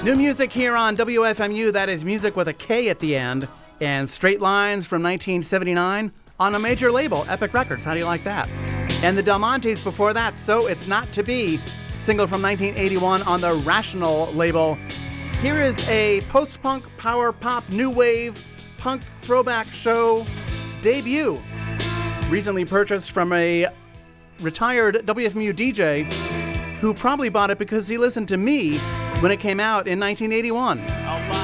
New music here on WFMU, that is music with a K at the end, and Straight Lines from 1979 on a major label, Epic Records. How do you like that? And the Del Montes before that, So It's Not To Be, single from 1981 on the Rational label. Here is a post-punk, power pop, new wave, punk throwback show debut, recently purchased from a retired WFMU DJ who probably bought it because he listened to me when it came out in 1981.